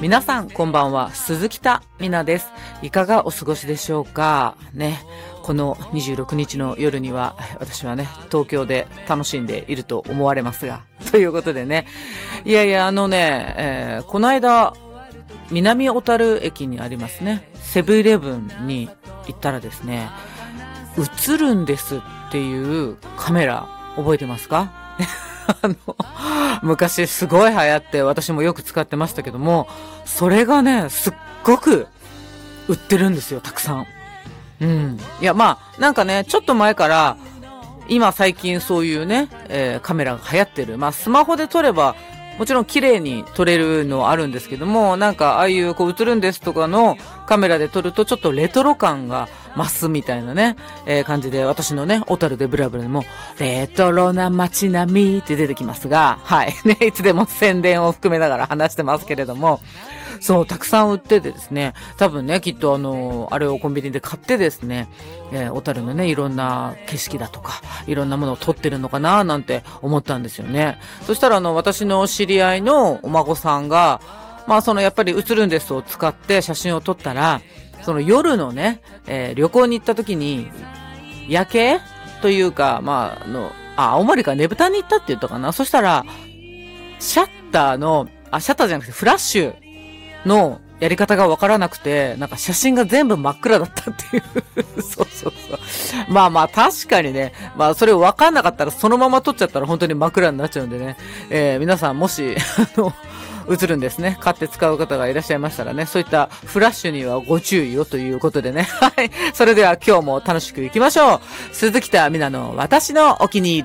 皆さんこんばんは、鈴木田美奈です。いかがお過ごしでしょうかね。この26日の夜には私はね、東京で楽しんでいると思われますが、ということでね、この間南小樽駅にありますね、セブンイレブンに行ったらですね、映るんですっていうカメラ覚えてますか？昔すごい流行って私もよく使ってましたけども、それがね、すっごく売ってるんですよ、たくさん。なんかね、ちょっと前から今最近そういうね、カメラが流行ってる。スマホで撮ればもちろん綺麗に撮れるのはあるんですけども、なんかああいう映るんですとかのカメラで撮るとちょっとレトロ感が増すみたいなね、感じで、私のね、小樽でブラブラでもレトロな街並みって出てきますが、はいね、いつでも宣伝を含めながら話してますけれども、そう、たくさん売っててですね、多分ね、きっとあれをコンビニで買ってですね、小樽のね、いろんな景色だとか、いろんなものを撮ってるのかななんて思ったんですよね。そしたら私の知り合いのお孫さんが、やっぱり映るんですを使って写真を撮ったら、その夜のね、旅行に行った時に、夜景というか、青森からねぶたに行ったって言ったかな。そしたら、シャッターじゃなくてフラッシュのやり方がわからなくて、なんか写真が全部真っ暗だったっていう。そう。確かにね、それをわかんなかったらそのまま撮っちゃったら本当に真っ暗になっちゃうんでね。皆さんもし、映るんですね。買って使う方がいらっしゃいましたらね、そういったフラッシュにはご注意をということでね。はい。それでは今日も楽しく行きましょう。鈴木田美奈の私のお気に入